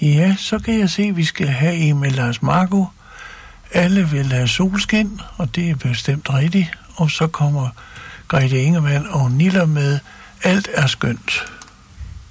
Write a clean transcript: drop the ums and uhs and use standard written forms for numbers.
Ja, så kan jeg se, at vi skal have en med Lars Marco. Alle vil have solskin, og det er bestemt rigtigt. Og så kommer Grete Ingemann og Niller med Alt er skønt.